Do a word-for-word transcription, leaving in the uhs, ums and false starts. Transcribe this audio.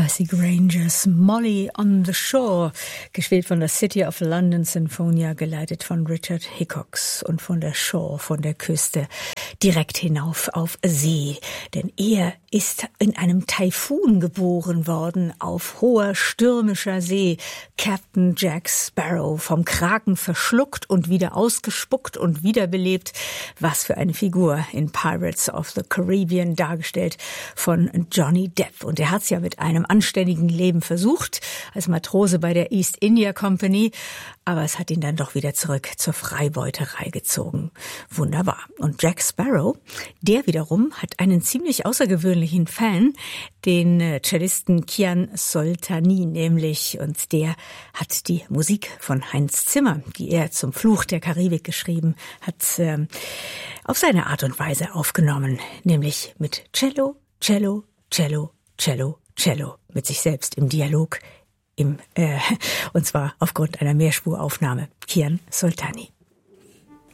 Percy Grangers Molly on the Shore, gespielt von der City of London Sinfonia, geleitet von Richard Hickox, und von der Shore, von der Küste, direkt hinauf auf See. Denn er ist in einem Taifun geboren worden, auf hoher stürmischer See. Captain Jack Sparrow, vom Kraken verschluckt und wieder ausgespuckt und wiederbelebt. Was für eine Figur in Pirates of the Caribbean, dargestellt von Johnny Depp. Und er hat's ja mit einem anständigen Leben versucht, als Matrose bei der East India Company, aber es hat ihn dann doch wieder zurück zur Freibeuterei gezogen. Wunderbar. Und Jack Sparrow, der wiederum hat einen ziemlich außergewöhnlichen Fan, den Cellisten Kian Soltani nämlich, und der hat die Musik von Heinz Zimmer, die er zum Fluch der Karibik geschrieben hat, äh, auf seine Art und Weise aufgenommen, nämlich mit Cello, Cello, Cello, Cello, Cello, mit sich selbst im Dialog, im äh, und zwar aufgrund einer Mehrspuraufnahme. Kian Soltani.